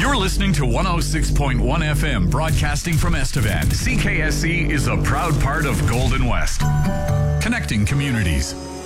You're listening to 106.1 FM, broadcasting from Estevan. CKSC is a proud part of Golden West, connecting communities.